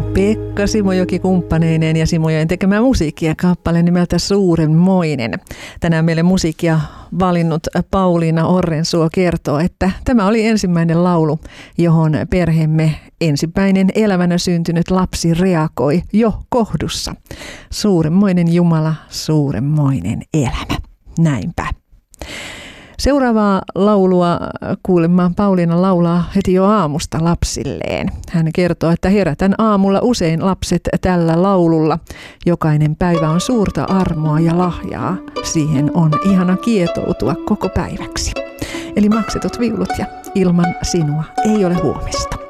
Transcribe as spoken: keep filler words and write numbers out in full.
Pekka Simojoki kumppaneineen ja Simojoen tekemää musiikkia kappale nimeltä Suurenmoinen. Tänään meille musiikkia valinnut Pauliina Orrensuo kertoo, että tämä oli ensimmäinen laulu, johon perheemme ensimmäinen elävänä syntynyt lapsi reagoi jo kohdussa. Suurenmoinen Jumala, suurenmoinen elämä. Näinpä. Seuraavaa laulua kuulemaan Pauliina laulaa heti jo aamusta lapsilleen. Hän kertoo, että herätän aamulla usein lapset tällä laululla. Jokainen päivä on suurta armoa ja lahjaa. Siihen on ihana kietoutua koko päiväksi. Eli maksetut viulut ja ilman sinua ei ole huomista.